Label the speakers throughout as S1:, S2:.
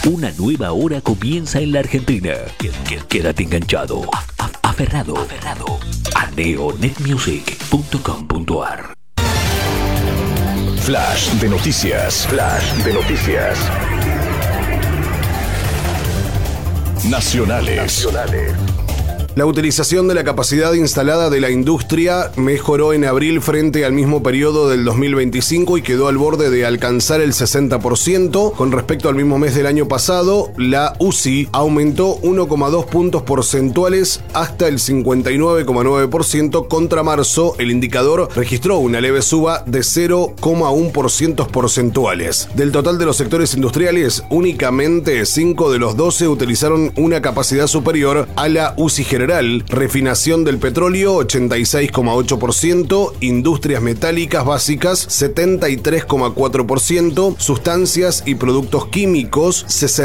S1: Una nueva hora comienza en la Argentina. Quédate enganchado, aferrado a neonetmusic.com.ar.
S2: Flash de noticias. Nacionales.
S3: La utilización de la capacidad instalada de la industria mejoró en abril frente al mismo periodo del 2025 y quedó al borde de alcanzar el 60%. Con respecto al mismo mes del año pasado, la UCI aumentó 1,2 puntos porcentuales hasta el 59,9%. Contra marzo, el indicador registró una leve suba de 0,1 puntos porcentuales. Del total de los sectores industriales, únicamente 5 de los 12 utilizaron una capacidad superior a la UCI general. Refinación del petróleo 86,8%, industrias metálicas básicas 73,4%, sustancias y productos químicos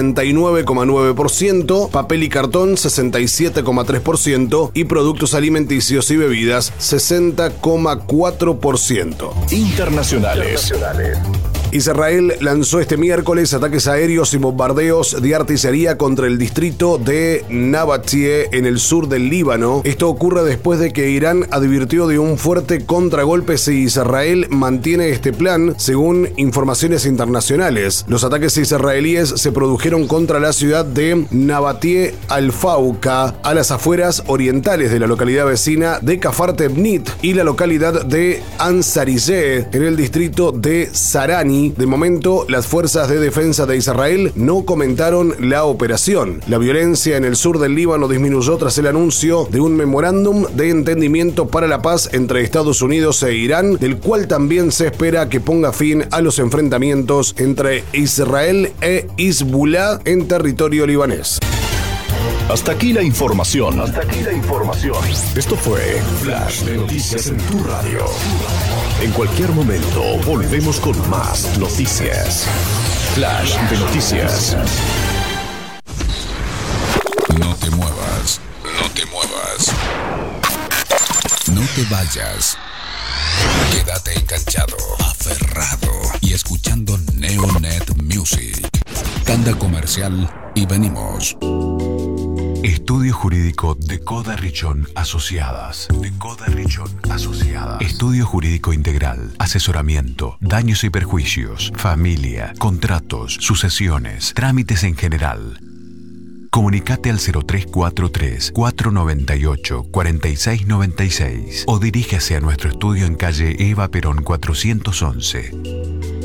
S3: 69,9%, papel y cartón 67,3% y productos alimenticios y bebidas 60,4%.
S2: Internacionales.
S3: Israel lanzó este miércoles ataques aéreos y bombardeos de artillería contra el distrito de Nabatie en el sur del Líbano. Esto ocurre después de que Irán advirtió de un fuerte contragolpe si Israel mantiene este plan, según informaciones internacionales. Los ataques israelíes se produjeron contra la ciudad de Nabatie al-Fauqa, a las afueras orientales de la localidad vecina de Kafar Tebnit, y la localidad de Ansariyeh, en el distrito de Sarani. De momento, las fuerzas de defensa de Israel no comentaron la operación. La violencia en el sur del Líbano disminuyó tras el anuncio de un memorándum de entendimiento para la paz entre Estados Unidos e Irán, del cual también se espera que ponga fin a los enfrentamientos entre Israel e Hezbollah en territorio libanés.
S2: Hasta aquí la información. Esto fue Flash de Noticias en tu radio. En cualquier momento volvemos con más noticias. Flash de Noticias.
S4: No te muevas. No te vayas. Quédate enganchado, aferrado y escuchando Neonet Music. Tanda comercial y venimos.
S5: Estudio Jurídico de Coda Richón Asociadas. Estudio Jurídico Integral. Asesoramiento, daños y perjuicios, familia, contratos, sucesiones, trámites en general. Comunicate al 0343-498-4696 o dirígase a nuestro estudio en calle Eva Perón 411.